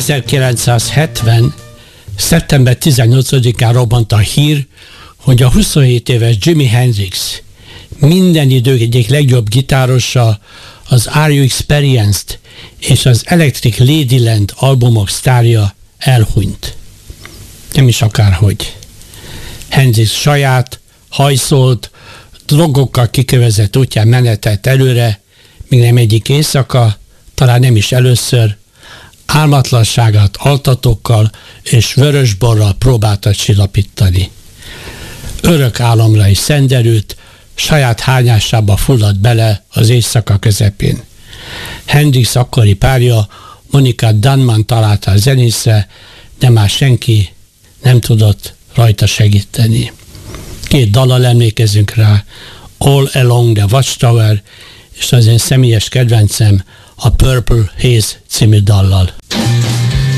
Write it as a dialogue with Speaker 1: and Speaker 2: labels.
Speaker 1: 1970. szeptember 18-án robbant a hír, hogy a 27 éves Jimi Hendrix, minden idők egyik legjobb gitárosa, az Are You Experienced és az Electric Ladyland albumok sztárja elhunyt. Nem is akárhogy. Hendrix saját, hajszolt, drogokkal kikövezett útján menetelt előre, még nem egyik éjszaka, talán nem is először, álmatlanságát altatókkal és vörösborral próbálta csillapítani. Örök álomra is szenderült, saját hányásába fulladt bele az éjszaka közepén. Hendrix akkori párja, Monica Dunman találta a zenészre, de már senki nem tudott rajta segíteni. 2 dallal emlékezünk rá, All Along the Watchtower, és az én személyes kedvencem, a Purple Haze című dallal.